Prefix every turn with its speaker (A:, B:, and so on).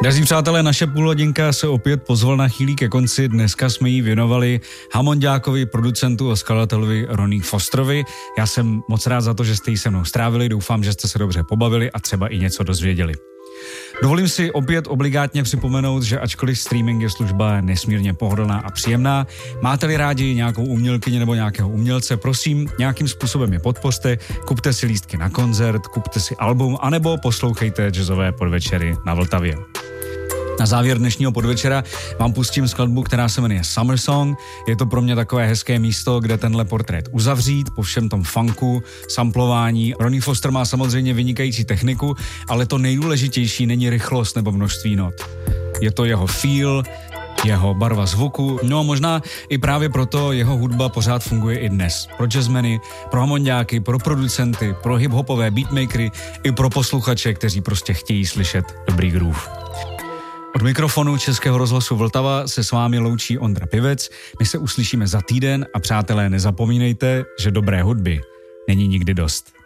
A: Drazí přátelé, naše půlhodinka se opět pozvolna chýlí ke konci. Dneska jsme jí věnovali Hammondňákovi, producentu a skladatelovi Ronnie Fosterovi. Já jsem moc rád za to, že jste ji se mnou strávili, doufám, že jste se dobře pobavili a třeba i něco dozvěděli. Dovolím si opět obligátně připomenout, že ačkoliv streaming je služba nesmírně pohodlná a příjemná, máte-li rádi nějakou umělkyni nebo nějakého umělce, prosím, nějakým způsobem je podpořte, kupte si lístky na koncert, kupte si album, anebo poslouchejte jazzové podvečery na Vltavě. Na závěr dnešního podvečera vám pustím skladbu, která se jmenuje Summer Song. Je to pro mě takové hezké místo, kde tenhle portrét uzavřít, po všem tom funku, samplování. Ronnie Foster má samozřejmě vynikající techniku, ale to nejdůležitější není rychlost nebo množství not. Je to jeho feel, jeho barva zvuku, no a možná i právě proto jeho hudba pořád funguje i dnes. Pro jazzmeny, pro hammondňáky, pro producenty, pro hip-hopové beatmakery i pro posluchače, kteří prostě chtějí slyšet dobrý groove. Od mikrofonu Českého rozhlasu Vltava se s vámi loučí Ondra Pivec. My se uslyšíme za týden a přátelé, nezapomínejte, že dobré hudby není nikdy dost.